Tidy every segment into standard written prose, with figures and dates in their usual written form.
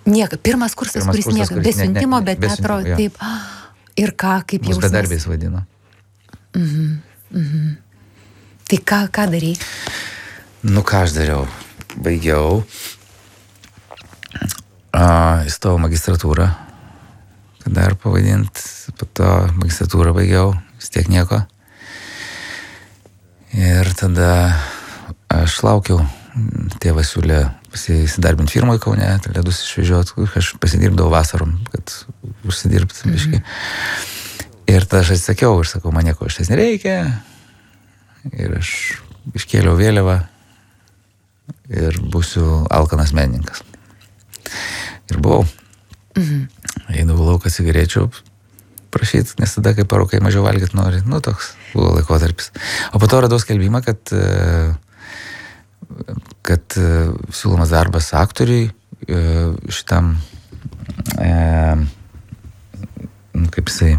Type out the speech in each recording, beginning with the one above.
Nieka, pirmas kursas, kuris nieka, be siuntimo, be teatro, taip. Ir ką, kaip jausmas? Mus bedarbiais vadino. Tai ką darai? Nu, ką aš dariau? Baigiau. Įstojau magistratūrą. Dar pavadint, po to magistratūrą baigiau. Vis tiek nieko. Ir tada aš laukiau. Tėvas siūlė įsidarbinti firmoje Kaune, ledus išvežiot, aš pasidirbdavau vasarom, kad užsidirbti biškai. Ir tada aš atsisakiau ir sakau, man nieko šitas nereikia. Ir aš iškėliau vėliavą ir būsiu alkanas menininkas. Ir buvau. Eidavau lauką cigarečių prašyti, nes tada, kai parūkai mažiau valgyti nori, nu toks buvo laikotarpis. O po to radau skelbimą, kad siūlomas darbas aktoriui šitam kaip jisai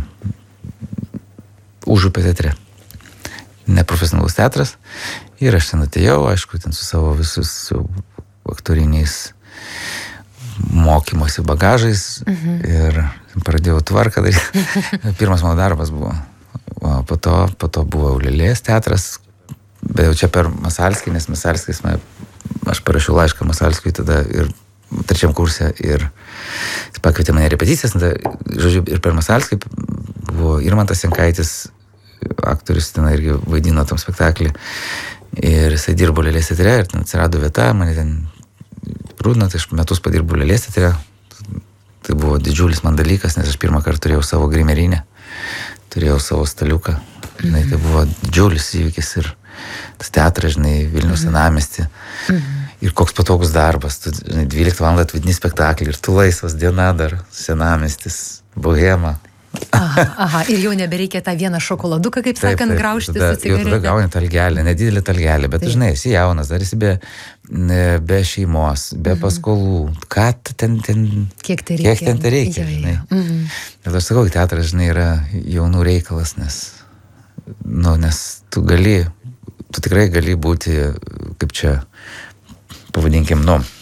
Užupio teatre. Neprofesionalus teatras. Ir aš ten atėjau, aišku, ten su savo visus aktoriniais mokymosi bagažais ir pradėjau tvarką daryti. Pirmas mano darbas buvo. O po to buvo Lėlės teatras, bet jau čia per Masalskį, nes Masalskis, aš parašiau laišką Masalskiui tada ir trečiam kurse ir jis pakvietė mane repeticijas, žodžiu, ir per Masalskį buvo Irmantas Jankaitis, aktorius ten irgi vaidino tam spektaklį ir jisai dirbo Lėlės teatre ir ten atsirado vieta, mane ten rūdina, tai aš metus padirbu Lėlės teatre, tai buvo didžiulis man dalykas, nes aš pirmą kartą turėjau savo grimerinę, turėjau savo staliuką, tai buvo didžiulis įvykis ir tas teatras, Vilniaus senamiesty. Ir koks patogus darbas, tu 12 valandą atvaidini spektaklį ir tu laisvas diena dar, senamiestis, bohema. Aha, ir jau nebereikia tą vieną šokoladuką, kaip sakant, graužti su cigaretė. Jau tada gauni talgelį, nedidelį talgelį, bet žinai, esi jaunas, dar esi be šeimos, be paskolų. Ką ten kiek ten reikia, žinai. Ir aš sakau, teatras, žinai, yra jaunų reikalas, nes tu tikrai gali būti, kaip čia, pavadinkim,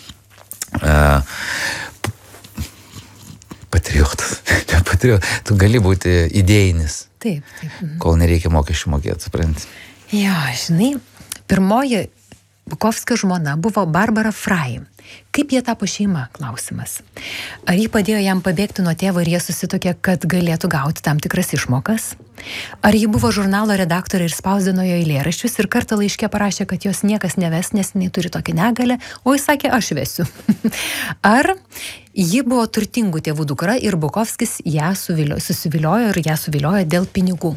patriotas. Tu gali būti idėjinis. Taip. Kol nereikia mokesčių mokėti, supranti. Jo, žinai, pirmoji Bukovskio žmona buvo Barbara Frey. Kaip jie tapo šeima, klausimas. Ar jį padėjo jam pabėgti nuo tėvo ir jie susitokė, kad galėtų gauti tam tikras išmokas? Ar ji buvo žurnalo redaktorė ir spausdino jo eilėraščius ir kartą laiške parašė, kad jos niekas neves, nes jinai turi tokią negalę, o jis sakė, aš vesiu. Ar ji buvo turtingų tėvų dukra ir Bukovskis ją susiviliojo ir ją suviliojo dėl pinigų?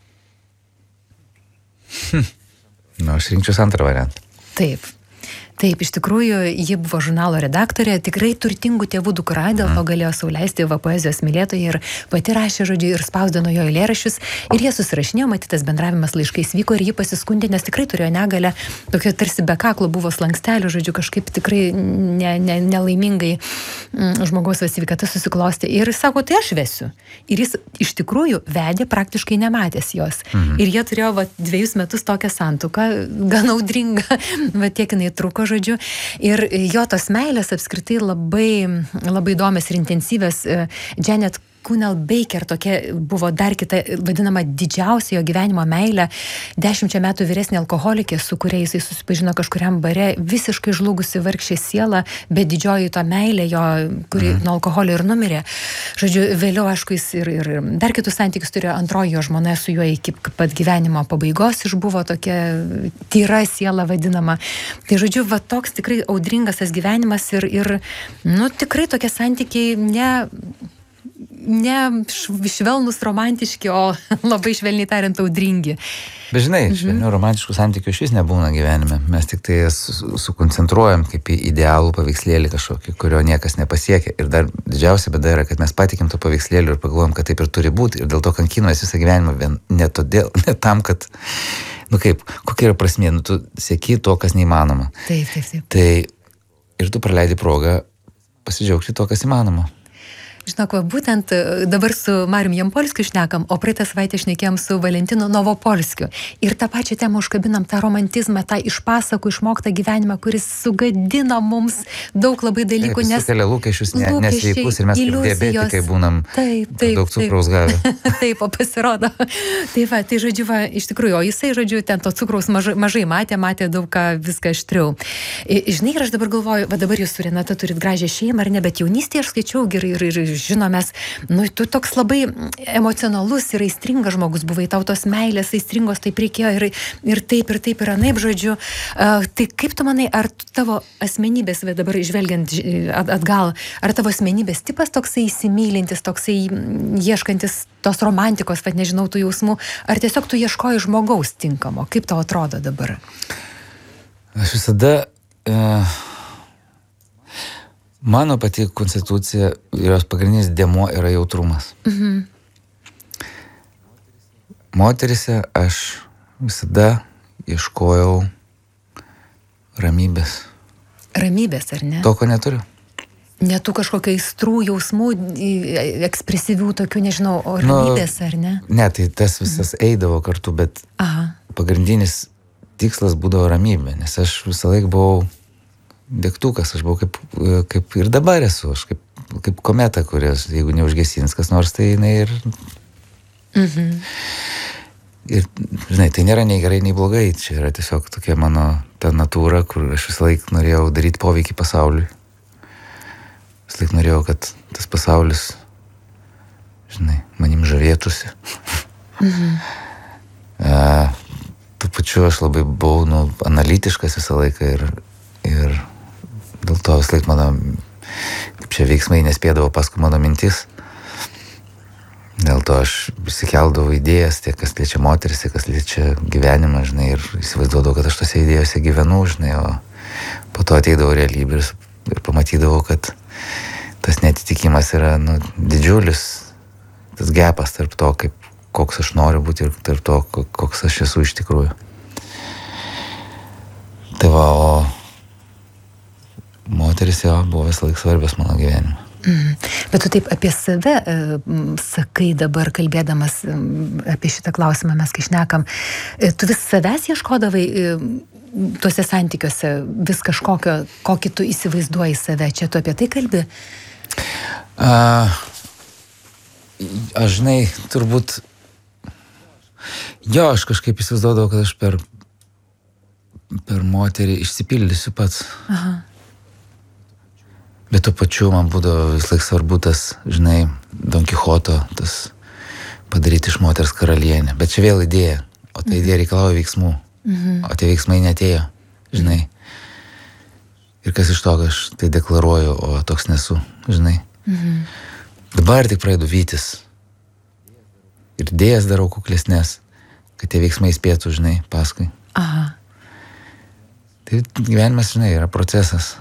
Aš rinkčiausi antrą variantą. Taip, iš tikrųjų, ji buvo žurnalo redaktorė, tikrai turtingų tėvų dukra, dėl to galėjo sau leisti poezijos mylėtojai ir pati rašė, žodžiu, ir spausdino jo eilėraščius. Ir jie susirašinėjo, matytas bendravimas laiškais vyko ir ji pasiskundė, nes tikrai turėjo negalę, tokio tarsi be kaklo buvo slankstelių, žodžiu, kažkaip tikrai nelaimingai žmogaus sveikata susiklostė. Ir sako, tai aš vesiu. Ir jis iš tikrųjų vedė praktiškai nematęs jos. Ir jie turėjo 2 metus tokią santuoką, gan audringą, tiek jinai truko, žodžiu. Ir jo tos meilės apskritai labai, labai įdomios ir intensyvios. Janet Kunnell Baker tokia buvo dar kita, vadinama, didžiausia jo gyvenimo meilė. 10 metų vyresnė alkoholikė, su kuria jisai susipažino kažkuriam bare, visiškai žlugusi vargšė siela, bet didžioji to meilė jo, kuri nuo alkoholio ir numirė. Žodžiu, vėliau, aišku, jis ir dar kitus santykius turėjo, antroji jo žmona su juo iki pat gyvenimo pabaigos išbuvo tokia tyra siela vadinama. Tai, žodžiu, toks tikrai audringas tas gyvenimas ir tikrai tokie santykiai ne švelnus romantiški, o labai švelniai tariant audringi. Bet žinai, švelnių romantiškų santykių iš vis nebūna gyvenime. Mes tik tai sukoncentruojam kaip į idealų paveikslėlį kažkokį, kurio niekas nepasiekia. Ir dar didžiausia bėda yra, kad mes patikim to paveikslėlį ir pagalvojam, kad taip ir turi būti. Ir dėl to kankinuojas visą gyvenimą ne tam, kad, kokia yra prasmė, tu sieki to, kas neįmanoma. Taip. Tai ir tu praleidi progą pasidžiaugti to, kas įmanoma. Žinok, būtent dabar su Marium Jampolskiu šnekam, o praeitą savaitę šnekėjom su Valentinu Novopolskiu. Ir tą pačią temą užkabinam, tą romantizmą, tą iš pasakų išmoktą gyvenimą, kuris sugadina mums daug labai dalykų. Taip, nes sukelia lūkesčius nesveikus ir mes kaip diabetikai būnam daug cukraus gavę. Taip, o pasirodo. Tai va, tai žodžiu, iš tikrųjų, o jisai, žodžiu, ten to cukraus mažai matė daug ką viską aštriau. Žinai, ir aš dabar galvoju, va dabar jūs su Renata turit gražią šeimą, ar ne, bet jaunystėje aš skaičiau ir žinomės, tu toks labai emocionalus ir aistringas žmogus buvai, tau tos meilės aistringos taip reikėjo ir taip ir anaip, žodžiu. Tai kaip tu manai, ar tavo asmenybės, dabar žvelgiant atgal, ar tavo asmenybės tipas toksai įsimylintis, toksai ieškantis tos romantikos, bet nežinau tų jausmų, ar tiesiog tu ieškoji žmogaus tinkamo? Kaip tau atrodo dabar? Aš visada... Mano pati konstitucija ir jos pagrindinis dėmuo yra jautrumas. Moterise aš visada ieškojau ramybės. Ramybės, ar ne? To, ko neturiu. Netų kažkokio aistrų, jausmų, ekspresyvių tokių, nežinau, o ramybės, ar ne? Ne, tai tas visas eidavo kartu, bet pagrindinis tikslas būdavo ramybė, nes aš visą laiką buvau degtukas, aš buvau kaip ir dabar esu, aš kaip kometa, kurios, jeigu neužgesins kas nors, tai jinai ir... Ir, žinai, tai nėra nei gerai, nei blogai, čia yra tiesiog tokia mano ta natūra, kur aš visą laiką norėjau daryti poveikį pasauliui. Visą laiką norėjau, kad tas pasaulis, žinai, manim žavėtųsi. Tuo pačiu aš labai buvau, analitiškas visą laiką ir dėl to vis laik mano, kaip čia veiksmai nespėdavo paskui mano mintis. Dėl to aš išsikeldavau idėjas, tiek kas liečia moteris, tiek kas liečia gyvenimą, žinai, ir įsivaizduodavau, kad aš tose idėjose gyvenu, žinai, o po to ateidavau realybę ir pamatydavau, kad tas netitikimas yra, didžiulis, tas gepas tarp to, koks aš noriu būti ir tarp to, koks aš esu iš tikrųjų. Tai va, o moteris jo buvo vis laik svarbios mano gyvenime. Bet tu taip apie save sakai dabar, kalbėdamas apie šitą klausimą, mes kai šnekam, tu vis savęs ieškodavai tuose santykiuose, vis kažkokio, kokį tu įsivaizduoji save, čia tu apie tai kalbi? Aš, žinai, turbūt, aš kažkaip įsivaizduodavau, kad aš per moterį išsipildysiu pats. Bet tuo pačiu man būdavo vis laik svarbu tas, žinai, Don Kichoto, tas padaryti iš moters karalienę. Bet čia vėl idėja, o ta idėja reikalauja veiksmų, o tie veiksmai neatėjo, žinai. Ir kas iš to, kad aš tai deklaruoju, o toks nesu, žinai. Dabar tik pradedu vytis. Ir idėjas darau kuklesnės, kad tie veiksmai spėtų, žinai, paskui. Tai gyvenimas, žinai, yra procesas.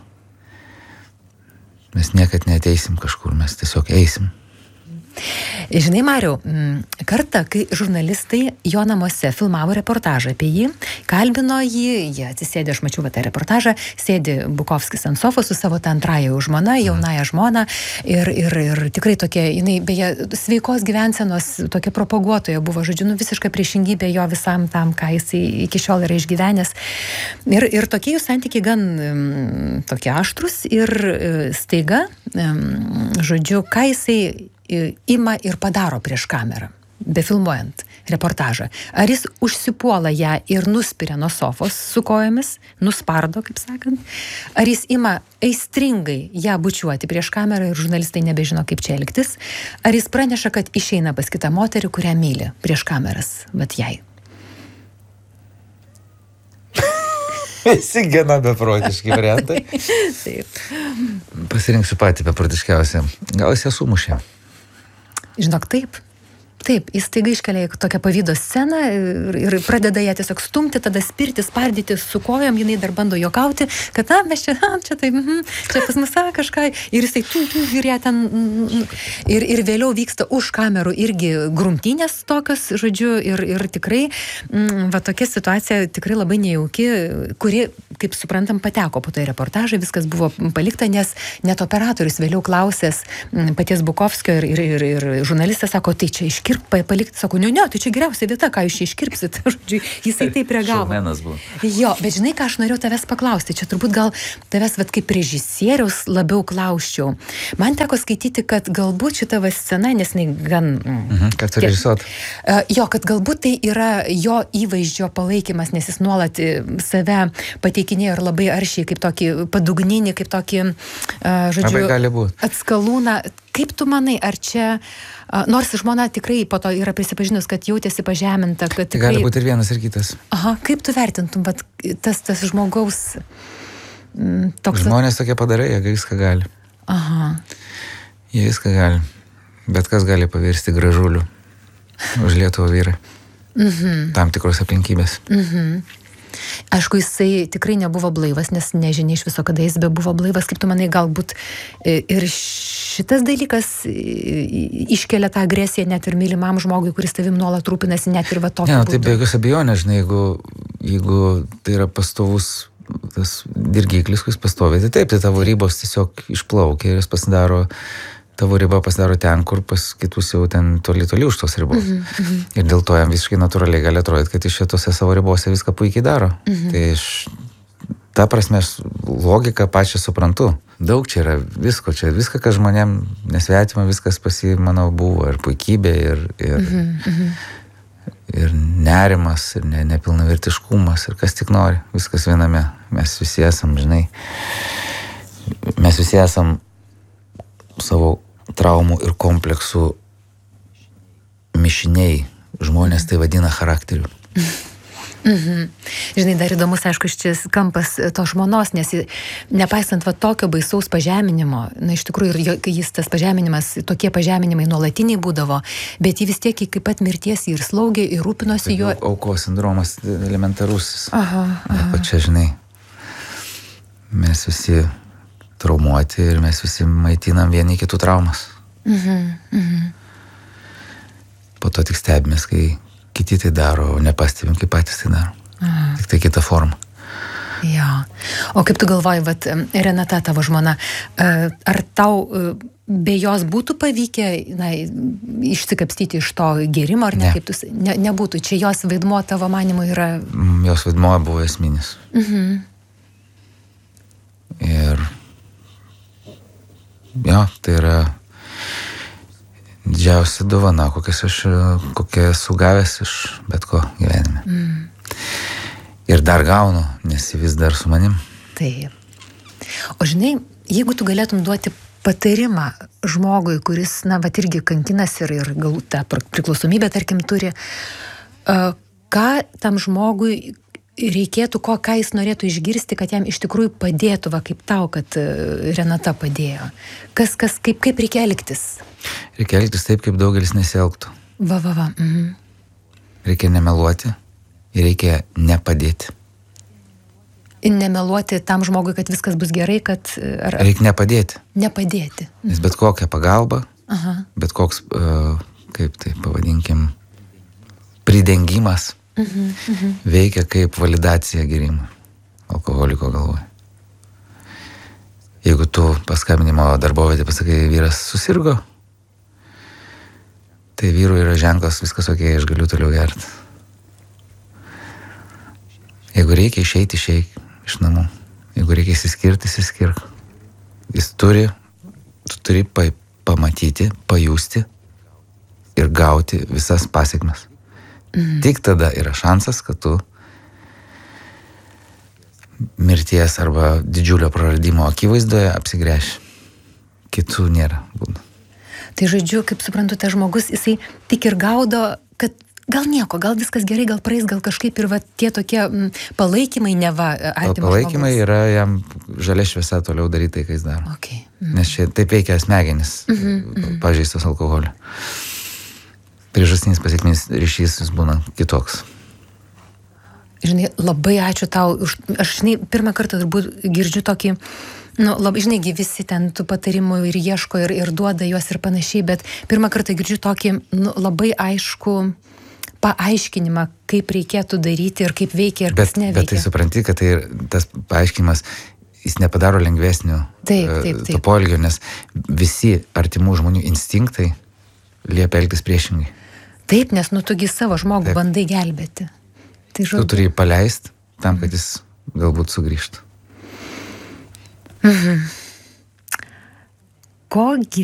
Mes niekad neateisim kažkur, mes tiesiog eisim. Žinai, Mariau, kartą, kai žurnalistai jo namuose filmavo reportažą apie jį, kalbino jį, jie atsisėdė, aš mačiau tą reportažą, sėdi Bukovskis ant sofos su savo antrąja žmona, jaunąja žmona ir tikrai tokia, jinai beje sveikos gyvensenos tokia propaguotoja buvo, žodžiu, visiška priešingybė jo visam tam, ką jisai iki šiol yra išgyvenęs. Ir tokie jų santykiai gan tokie aštrus ir staiga, žodžiu, ką jisai ima ir padaro prieš kamerą, befilmuojant reportažą. Ar jis užsipuola ją ir nuspiria nuo sofos su kojomis, nuspardo, kaip sakant, ar jis ima aistringai ją bučiuoti prieš kamerą ir žurnalistai nebežino, kaip čia elgtis, ar jis praneša, kad išeina pas kitą moterį, kurią myli prieš kameras, bet jai. Visi gana beprotiški variantai. Taip. Pasirinksiu patį beprotiškiausią. Gal jis ją sumušė? Žinok, taip. Taip, jis taiga iškelia tokią pavydo sceną ir pradeda ją tiesiog stumti, tada spirti, spardyti su kojom, jinai dar bando juokauti, kad mes čia taip, čia pas mus kažką, ir jisai ir ją ten, ir vėliau vyksta už kamerų irgi grumtynės tokios, žodžiu, ir tikrai, va tokia situacija tikrai labai nejauki, kuri, kaip suprantam, pateko po tai reportažai, viskas buvo palikta, nes net operatorius vėliau klausęs paties Bukovskio ir žurnalistas sako, tai čia iškirpti, palikti, sako, ne, tai čia geriausia vieta, ką jūs čia iškirpsit. Žodžiu, jisai taip reagavo. Šaumenas buvo. Jo, bet žinai, ką aš norėjau tavęs paklausti, čia turbūt gal tavęs kaip režisieriaus labiau klausčiau. Man teko skaityti, kad galbūt šita scena, nes jinai gan... Kad tu režisuot. Jo, kad galbūt tai yra jo įvaizdžio palaikymas, nes jis nuolat save pateikinėjo ir labai aršiai, kaip tokį padugninį, kaip tokį, žodžiu, atskalūną. Kaip tu manai, ar čia, nors žmona tikrai po to yra prisipažinus, kad jautėsi pažeminta, kad tikrai... Gali būti ir vienas, ir kitas. Aha, kaip tu vertintum, bet tas žmogaus toks... Žmonės tokie padarai, jie viską gali. Aha. Jie viską gali. Bet kas gali pavirsti gražuliu už Lietuvą vyrą. Tam tikros aplinkybės. Aišku, jisai tikrai nebuvo blaivas, nes nežinia iš viso, kada jis bebuvo blaivas. Kaip tu manai, galbūt ir šitas dalykas iškelia tą agresiją net ir mylimam žmogui, kuris tavim nuolat rūpinasi, net ir va tokiu būdu. Tai be jokios abejonės, žinai, jeigu tai yra pastovus tas dirgiklis, kuris pastovi, tai taip, tai tavo ribos tiesiog išplaukia ir jis tavo riba pasidaro ten, kur pas kitus jau ten toli už tos ribos. Ir dėl to jam visiškai natūraliai gali atrodyti, kad iš šitose savo ribose viską puikiai daro. Tai ta prasme, logiką pačią suprantu. Daug čia yra visko, kas žmonėm nesvetima, viskas manau, buvo ir puikybė, ir nerimas, ir nepilnavertiškumas, ir kas tik nori, viskas viename. Mes visi esam, žinai, savo traumų ir kompleksų mišiniai. Žmonės tai vadina charakteriu. Žinai, dar įdomus, aišku, šis kampas to žmonos, nes nepaisant tokio baisaus pažeminimo, iš tikrųjų, ir kai jis tas pažeminimas, tokie pažeminimai nuolatiniai būdavo, bet jį vis tiek iki pat mirties ir slaugė, ir rūpinosi juo. Aukos sindromas elementarusis. Bet čia, žinai, mes visi traumuoti ir mes visi maitinam vieni kitų traumas. Po to tik stebimės, kai kiti tai daro, o nepastebim, kaip patys tai daro. Tik tai kita forma. Jo. O kaip tu galvoji, Renata, tavo žmona, ar tau be jos būtų pavykę išsikapstyti iš to gėrimo, ar ne? Kaip tu, nebūtų? Čia jos vaidmuo tavo manimu yra... Jos vaidmuo buvo esminis. Ir jo, tai yra didžiausia dovana, kokią esu gavęs iš bet ko gyvenime. Ir dar gaunu, nes jis vis dar su manim. Taip. O žinai, jeigu tu galėtum duoti patarimą žmogui, kuris, irgi kankinas ir gal tą priklausomybę, tarkim, turi, ką tam žmogui reikėtų, ką jis norėtų išgirsti, kad jam iš tikrųjų padėtų, kaip tau, kad Renata padėjo. Kaip reikia elgtis? Reikia elgtis taip, kaip daugelis nesielgtų. Reikia nemeluoti ir reikia nepadėti. Nemeluoti tam žmogui, kad viskas bus gerai, kad... Reikia nepadėti. Nepadėti. Nes bet kokia pagalba, bet koks, kaip tai pavadinkim, pridengimas veikia kaip validacija gėrimui alkoholiko galvoje. Jeigu tu paskambinimo darbovietį pasakai, vyras susirgo, tai vyrui yra ženklas, viskas okei, aš galiu toliau gerti. Jeigu reikia išeiti, išeik iš namų. Jeigu reikia išsiskirti, išsiskirk. Tu turi pamatyti, pajusti ir gauti visas pasekmes. Tik tada yra šansas, kad tu mirties arba didžiulio praradimo akivaizdoje apsigręši. Kitų nėra būdų. Tai žodžiu, kaip suprantu, tas žmogus, jisai tik ir gaudo, kad gal nieko, gal viskas gerai, gal praeis, gal kažkaip ir tie tokie palaikymai neva artimo žmogus. Palaikymai yra jam žalia šviesa toliau daryti tai, ką jis daro. Okay. Nes čia taip veikia smegenis, pažeistas alkoholio. priežastinis pasekminis ryšys jis būna kitoks. Žinai, labai ačiū tau. Aš, žinai, pirmą kartą turbūt girdžiu tokį, labai, žinai, visi ten tų patarimų ir ieško ir duoda juos ir panašiai, bet pirmą kartą girdžiu tokį labai aišku paaiškinimą, kaip reikėtų daryti ir kaip veikia ir kas neveikia. Bet tai supranti, kad tai tas paaiškinimas, jis nepadaro lengvesnio to poelgio, nes visi artimų žmonių instinktai liepia elgtis priešingai. Taip, nes tugi savo žmogų bandai gelbėti. Tai tu turi paleisti tam, kad jis galbūt sugrįžtų. Ko